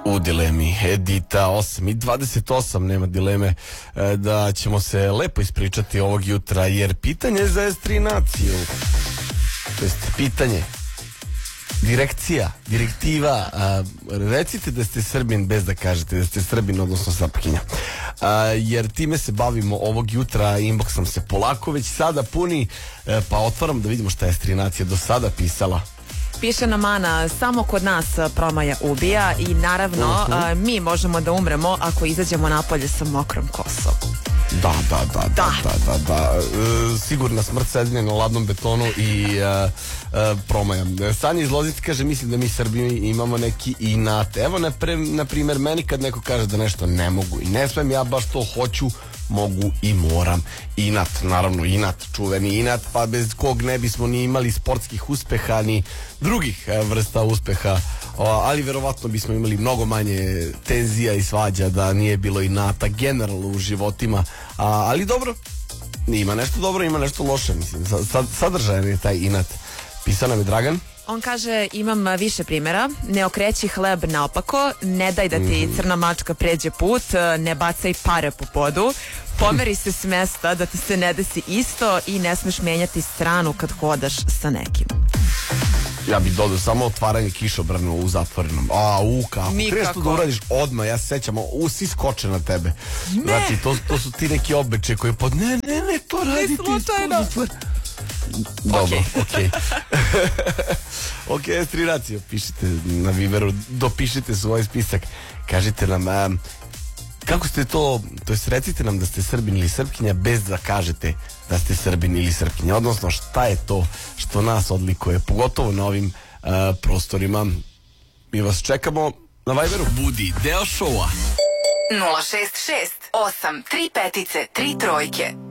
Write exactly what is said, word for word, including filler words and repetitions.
U dilemi Edita osam i dvadeset osam, nema dileme da ćemo se lepo ispričati ovog jutra, jer pitanje za es tri naciju, to jest pitanje, direkcija, direktiva, a, recite da ste Srbin bez da kažete da ste Srbin, odnosno Srpkinja, a, jer time se bavimo ovog jutra. Inbox nam se polako već sada puni, a, pa otvaram da vidimo šta je es tri nacija do sada pisala. Piše nam Ana, samo kod nas promaja ubija i naravno uh-huh. a, mi možemo da umremo ako izađemo napolje sa mokrom kosom. Da, da, da, da, da, da, da. E, sigurna smrt sedne na ladnom betonu i e, e, promaja. Sanja iz Loznice kaže, mislim da mi Srbi imamo neki inat. Evo, na, pre, na primjer, meni kad neko kaže da nešto ne mogu i ne smem, ja baš to hoću, mogu i moram. Inat, naravno inat, čuveni inat, pa bez kog ne bismo ni imali sportskih uspeha, ni drugih vrsta uspeha, ali verovatno bismo imali mnogo manje tenzija i svađa da nije bilo inata generalno u životima, ali dobro, ima nešto dobro, ima nešto loše, mislim, sadržajan je taj inat. Pisao nam je Dragan. On kaže, imam više primjera, ne okreći hleb naopako, ne daj da ti crna mačka pređe put, ne bacaj pare po podu, pomeri se s mesta da ti se ne desi isto i ne smeš menjati stranu kad hodaš sa nekim. Ja bih dodao samo otvaranje kišobrana u zatvorenom. A, u, kako. Kreneš to da uradiš odmah, ja se sećam, u, svi skoče na tebe. Ne. Znači, to, to su ti neki obeče koji pod, ne, ne, ne, to radi ti. Dobro, okej. Ok, es tri nacija, pišite na Viberu, dopišite svoj spisak. Kažite nam, a, kako ste to, to jest recite nam da ste Srbin ili Srpkinja bez da kažete da ste Srbin ili Srpkinja, odnosno šta je to što nas odlikuje, pogotovo na ovim uh, prostorima. Mi vas čekamo na Viberu. Budi deo šova. nula šest šest osam tri pet tri trojke.